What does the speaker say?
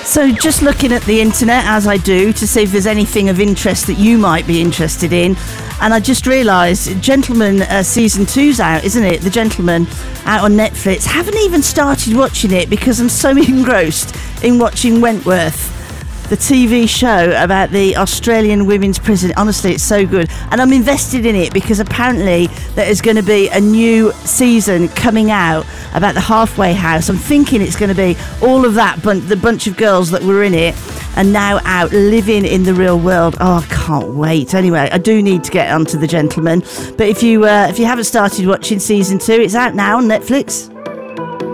So just looking at the internet, as I do, to see if there's anything of interest that you might be interested in. And I just realised, Gentleman Season 2's out, isn't it? The Gentleman, out on Netflix. Haven't even started watching it because I'm so engrossed in watching Wentworth, the TV show about the Australian women's prison. Honestly, it's so good. And I'm invested in it because apparently there is going to be a new season coming out about the halfway house. I'm thinking it's going to be all of that, the bunch of girls that were in it and now out living in the real world. Oh, I can't wait. Anyway, I do need to get onto The Gentleman. But if you haven't started watching season 2, it's out now on Netflix.